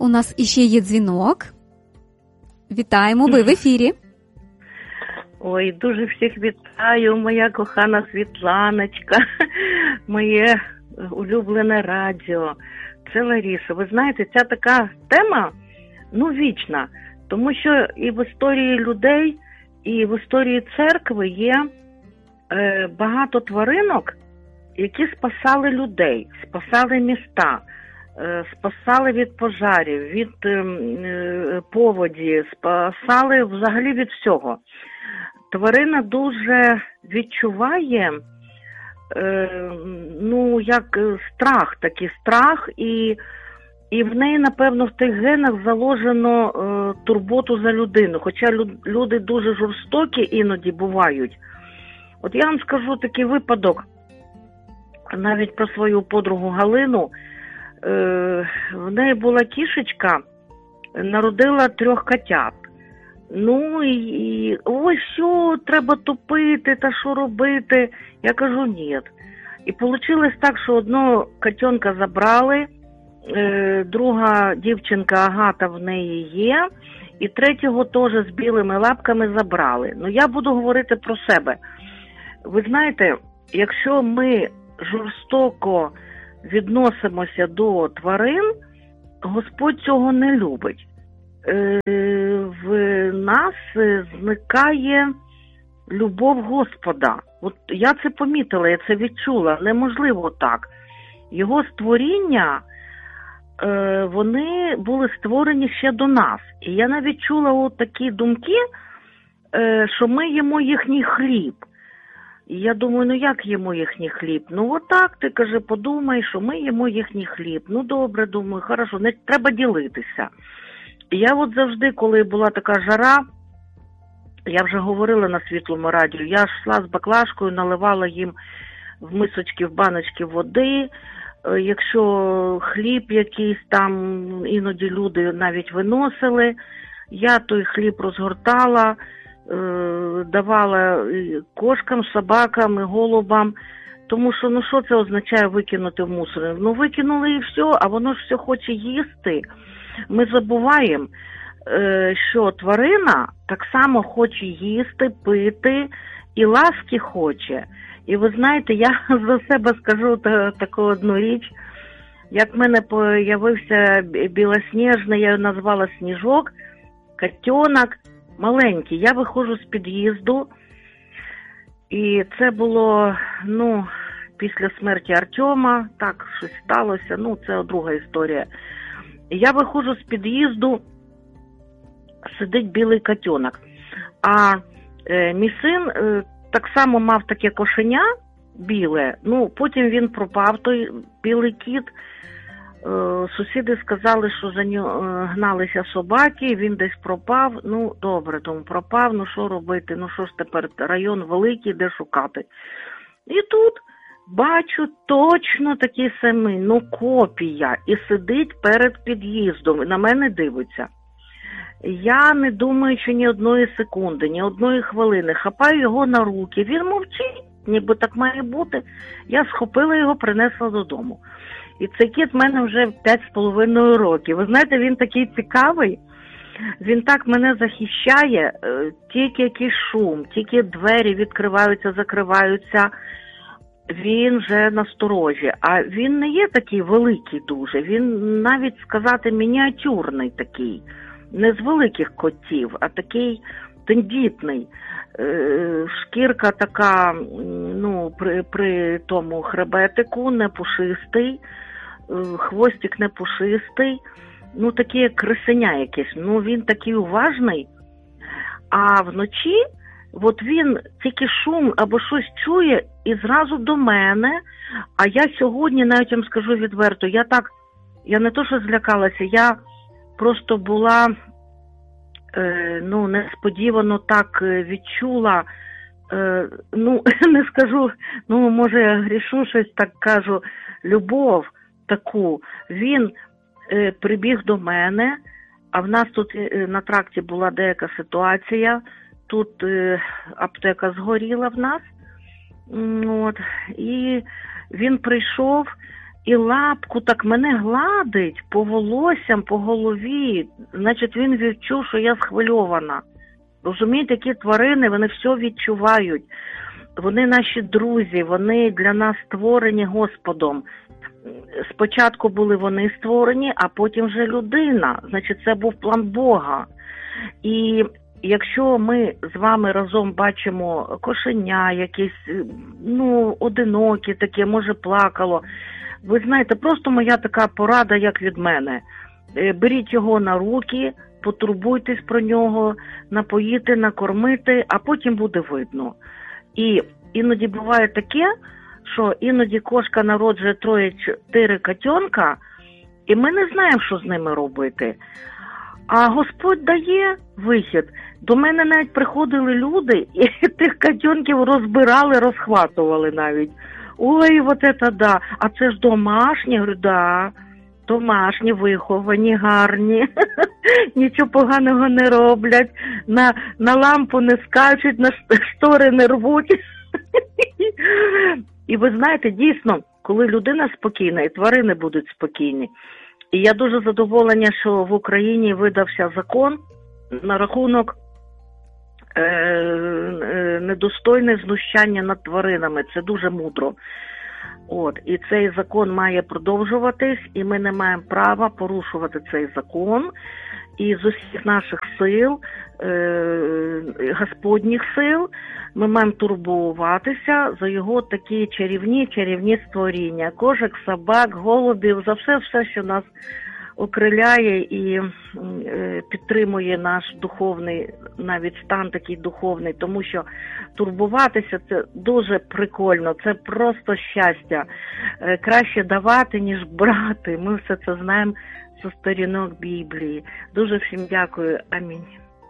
у нас іще є дзвінок. Вітаємо, ви в ефірі. Ой, дуже всіх вітаю, моя кохана Світланочка, моє улюблене радіо. Це Лариса. Ви знаєте, ця така тема, вічна. Тому що і в історії людей, і в історії церкви є багато тваринок, які спасали людей, спасали міста, спасали від пожарів, від поводі, спасали взагалі від всього. Тварина дуже відчуває, як страх, такий страх, і в неї, напевно, в тих генах заложено турботу за людину. Хоча люди дуже жорстокі іноді бувають. От я вам скажу такий випадок, навіть про свою подругу Галину. В неї була кішечка, народила 3 котят. Ой, все, треба топити, та що робити? Я кажу, ні. І вийшло так, що одного котенка забрали, друга дівчинка Агата в неї є, і третього теж з білими лапками забрали. Я буду говорити про себе. Ви знаєте, якщо ми жорстоко відносимося до тварин, Господь цього не любить. В нас зникає любов Господа. От я це помітила, я це відчула. Неможливо так. Його створіння, вони були створені ще до нас. І я навіть чула от такі думки, що ми їмо їхній хліб. І я думаю, як їмо їхній хліб? Отак, ти, каже, подумай, що ми їмо їхній хліб. Добре, думаю, хорошо, не треба ділитися. І я от завжди, коли була така жара, я вже говорила на Світлому радіо, я йшла з баклажкою, наливала їм в мисочки, в баночки води. Якщо хліб якийсь там, іноді люди навіть виносили, я той хліб розгортала, давала кошкам, собакам, голубам, тому що, що це означає викинути в мусор? Викинули і все, а воно ж все хоче їсти. Ми забуваємо, що тварина так само хоче їсти, пити і ласки хоче. І ви знаєте, я за себе скажу таку одну річ. Як в мене появився білосніжний, я його назвала Сніжок, котенок, маленький. Я виходжу з під'їзду, і це було, після смерті Артема, так, щось сталося, це друга історія. Я виходжу з під'їзду, сидить білий котенок. А мій син так само мав таке кошеня біле, потім він пропав, той білий кіт. Сусіди сказали, що за нього гналися собаки, він десь пропав. Добре, тому пропав, що робити, що ж тепер, район великий, де шукати. І тут бачу точно такий самий, копія, і сидить перед під'їздом, і на мене дивиться. Я не думаючи ні одної секунди, ні одної хвилини, хапаю його на руки, він мовчить, ніби так має бути. Я схопила його, принесла додому. І цей кіт в мене вже 5,5 років. Ви знаєте, він такий цікавий, він так мене захищає, тільки якийсь шум, тільки двері відкриваються, закриваються, він вже насторожі. А він не є такий великий дуже, він навіть сказати мініатюрний такий, не з великих котів, а такий тендітний. Шкірка така, при тому хребетику, не пушистий, хвостик не пушистий, такий як крисеня якесь, він такий уважний. А вночі, от він тільки шум або щось чує і зразу до мене, а я сьогодні, навіть вам скажу відверто, я не то що злякалася, я просто була, несподівано так відчула, не скажу, може я грішу, щось так кажу, любов таку. Він прибіг до мене, а в нас тут на тракті була деяка ситуація, тут аптека згоріла в нас, і він прийшов, і лапку так мене гладить по волоссям, по голові. Значить, він відчув, що я схвильована. Розумієте, такі тварини, вони все відчувають. Вони наші друзі, вони для нас створені Господом. Спочатку були вони створені, а потім вже людина. Значить, це був план Бога. І якщо ми з вами разом бачимо кошеня, якесь, одинокі таке, може плакало, ви знаєте, просто моя така порада, як від мене. Беріть його на руки, потурбуйтесь про нього, напоїти, накормити, а потім буде видно. І іноді буває таке, що іноді кошка народжує 3-4 котенка, і ми не знаємо, що з ними робити. А Господь дає вихід. До мене навіть приходили люди, і тих котенків розбирали, розхватували навіть. Ой, вот это да. А це ж домашні? Говорю, да. Домашні, виховані, гарні. Нічого поганого не роблять. На лампу не скачуть, на штори не рвуть. І ви знаєте, дійсно, коли людина спокійна, і тварини будуть спокійні. І я дуже задоволена, що в Україні видався закон на рахунок недостойне знущання над тваринами. Це дуже мудро. І цей закон має продовжуватись, і ми не маємо права порушувати цей закон. І з усіх наших сил, Господніх сил, ми маємо турбуватися за його такі чарівні створіння. Кошек, собак, голубів, за все, що нас окриляє і підтримує наш духовний, навіть стан такий духовний, тому що турбуватися – це дуже прикольно, це просто щастя. Краще давати, ніж брати. Ми все це знаємо зі сторінок Біблії. Дуже всім дякую. Амінь.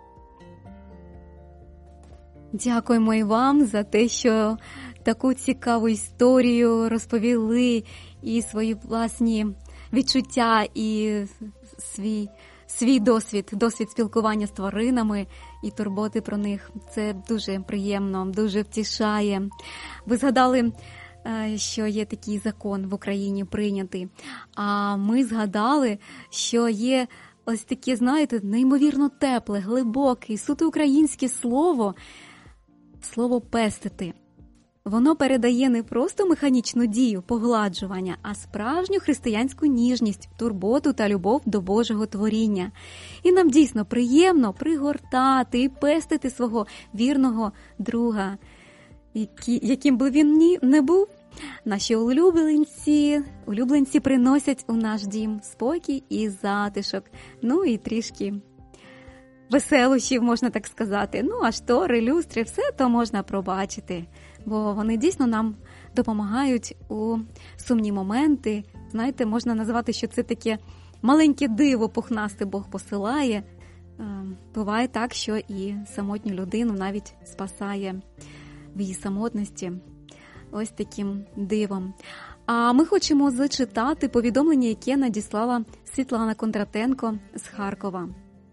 Дякуємо і вам за те, що таку цікаву історію розповіли і свої власні відчуття і свій досвід спілкування з тваринами і турботи про них. Це дуже приємно, дуже втішає. Ви згадали, що є такий закон в Україні прийнятий, а ми згадали, що є ось таке, знаєте, неймовірно тепле, глибоке, суто українське слово «пестити». Воно передає не просто механічну дію, погладжування, а справжню християнську ніжність, турботу та любов до Божого творіння. І нам дійсно приємно пригортати і пестити свого вірного друга, яким би він не був. Наші улюбленці приносять у наш дім спокій і затишок, і трішки веселощів, можна так сказати. А штори, люстри, все то можна пробачити, бо вони дійсно нам допомагають у сумні моменти. Знаєте, можна назвати, що це таке маленьке диво пухнасте Бог посилає. Буває так, що і самотню людину навіть спасає в її самотності. Ось таким дивом. А ми хочемо зачитати повідомлення, яке надіслала Світлана Кондратенко з Харкова.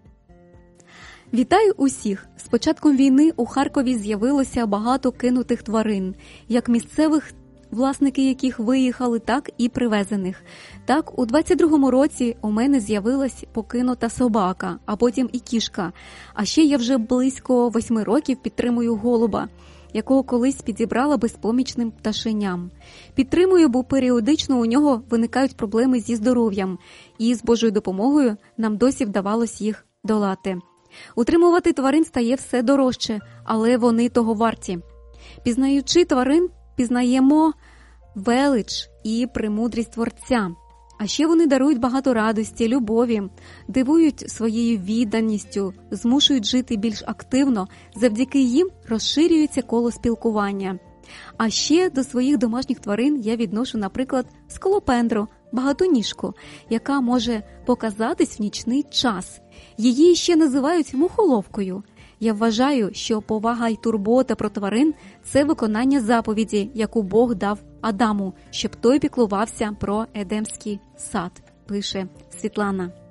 Вітаю усіх! З початком війни у Харкові з'явилося багато кинутих тварин, як місцевих, власники яких виїхали, так і привезених. Так, у 22-му році у мене з'явилась покинута собака, а потім і кішка. А ще я вже близько 8 років підтримую голуба, якого колись підібрала безпомічним пташеням. Підтримую, бо періодично у нього виникають проблеми зі здоров'ям, і з Божою допомогою нам досі вдавалось їх долати. Утримувати тварин стає все дорожче, але вони того варті. Пізнаючи тварин, пізнаємо велич і премудрість Творця. А ще вони дарують багато радості, любові, дивують своєю відданістю, змушують жити більш активно, завдяки їм розширюється коло спілкування. А ще до своїх домашніх тварин я відношу, наприклад, сколопендру, багатоніжку, яка може показатись в нічний час. Її ще називають мухоловкою. Я вважаю, що повага й турбота про тварин – це виконання заповіді, яку Бог дав Адаму, щоб той піклувався про Едемський сад, пише Світлана.